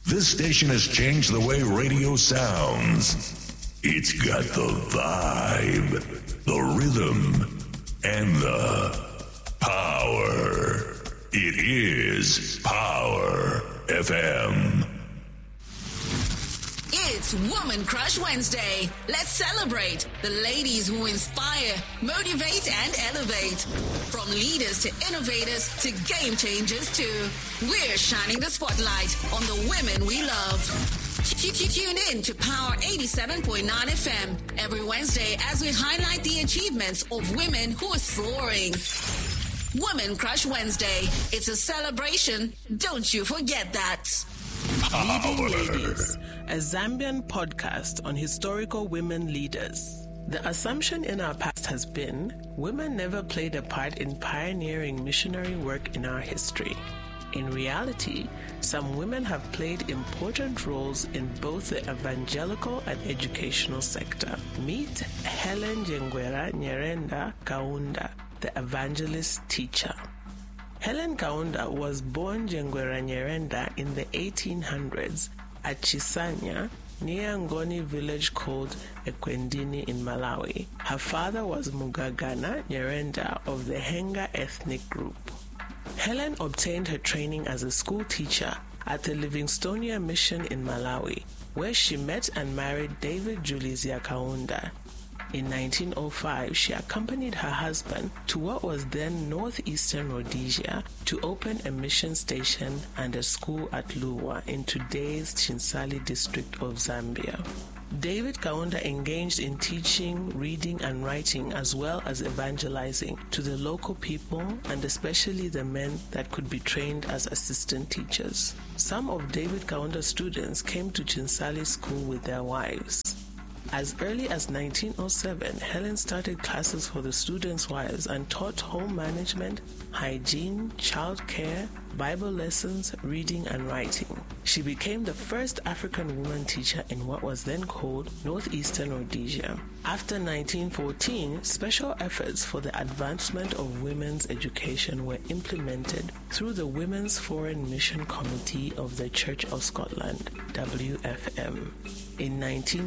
This station has changed the way radio sounds. It's got the vibe, the rhythm, and the power. It is Power FM. It's Woman Crush Wednesday. Let's celebrate the ladies who inspire, motivate, and elevate. From leaders to innovators to game changers too. We're shining the spotlight on the women we love. Tune in to Power 87.9 FM every Wednesday as we highlight the achievements of women who are soaring. Woman Crush Wednesday. It's a celebration. Don't you forget that. Leading Ladies, a Zambian podcast on historical women leaders. The assumption in our past has been women never played a part in pioneering missionary work in our history. In reality, some women have played important roles in both the evangelical and educational sector. Meet Helen Jengwera Nyerenda Kaunda, the evangelist teacher. Helen Kaunda was born Jengwera Nyerenda in the 1800s at Chisanya, near Ngoni village called Ekwendini in Malawi. Her father was Mugagana Nyerenda of the Henga ethnic group. Helen obtained her training as a school teacher at the Livingstonia Mission in Malawi, where she met and married David Julizia Kaunda. In 1905, she accompanied her husband to what was then northeastern Rhodesia to open a mission station and a school at Luwa in today's Chinsali district of Zambia. David Kaunda engaged in teaching, reading, and writing as well as evangelizing to the local people and especially the men that could be trained as assistant teachers. Some of David Kaunda's students came to Chinsali School with their wives. As early as 1907, Helen started classes for the students' wives and taught home management, hygiene, child care, Bible lessons, reading, and writing. She became the first African woman teacher in what was then called Northeastern Rhodesia. After 1914, special efforts for the advancement of women's education were implemented through the Women's Foreign Mission Committee of the Church of Scotland, WFM. In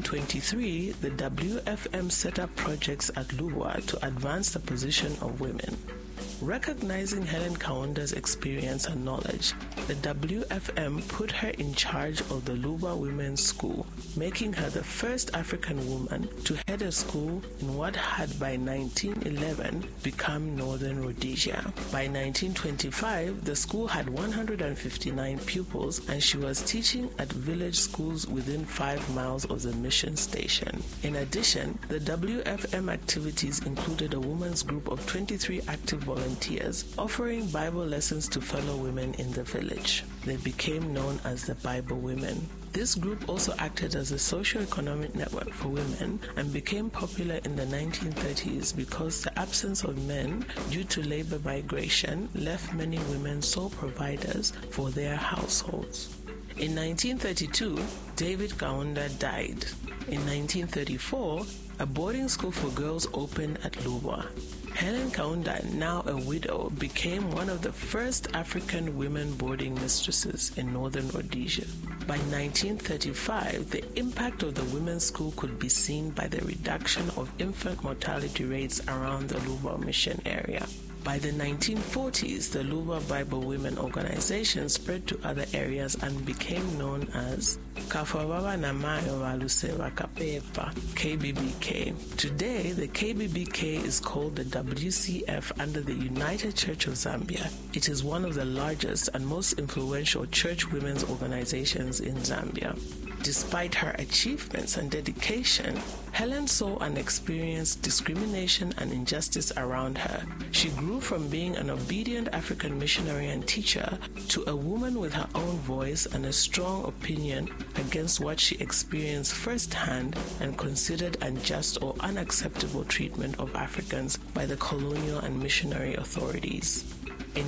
1923, the WFM set up projects at Luwa to advance the position of women. Recognizing Helen Kaunda's experience and knowledge, the WFM put her in charge of the Luwa Women's School, making her the first African woman to head a school in what had by 1911 become Northern Rhodesia. By 1925, the school had 159 pupils and she was teaching at village schools within 5 miles of the mission station. In addition, the WFM activities included a women's group of 23 active volunteers offering Bible lessons to fellow women in the village. They became known as the Bible Women. This group also acted as a socio-economic network for women and became popular in the 1930s because the absence of men due to labor migration left many women sole providers for their households. In 1932, David Kaunda died. In 1934, a boarding school for girls opened at Luwa. Helen Kaunda, now a widow, became one of the first African women boarding mistresses in Northern Rhodesia. By 1935, the impact of the women's school could be seen by the reduction of infant mortality rates around the Luwa mission area. By the 1940s, the Luwa Bible Women Organization spread to other areas and became known as Kafababa Namayo Waluseva Kapepa, KBBK. Today, the KBBK is called the WCF under the United Church of Zambia. It is one of the largest and most influential church women's organizations in Zambia. Despite her achievements and dedication, Helen saw and experienced discrimination and injustice around her. She grew from being an obedient African missionary and teacher to a woman with her own voice and a strong opinion against what she experienced firsthand and considered unjust or unacceptable treatment of Africans by the colonial and missionary authorities. In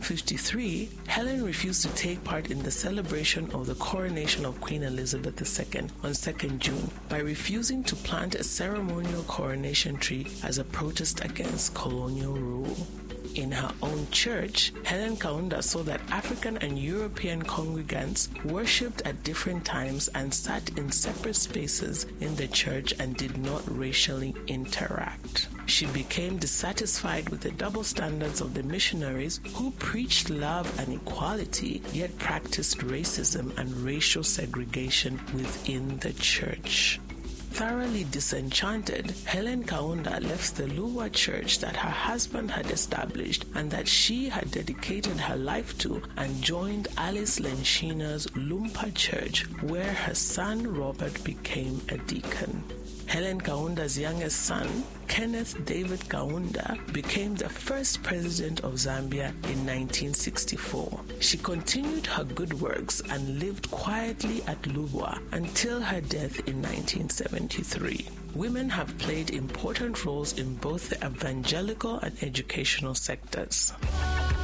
1953, Helen refused to take part in the celebration of the coronation of Queen Elizabeth II on 2nd June by refusing to plant a ceremonial coronation tree as a protest against colonial rule. In her own church, Helen Kaunda saw that African and European congregants worshipped at different times and sat in separate spaces in the church and did not racially interact. She became dissatisfied with the double standards of the missionaries who preached love and equality, yet practiced racism and racial segregation within the church. Thoroughly disenchanted, Helen Kaunda left the Luwa church that her husband had established and that she had dedicated her life to and joined Alice Lenshina's Lumpa church, where her son Robert became a deacon. Helen Kaunda's youngest son, Kenneth David Kaunda, became the first president of Zambia in 1964. She continued her good works and lived quietly at Luwa until her death in 1973. Women have played important roles in both the evangelical and educational sectors.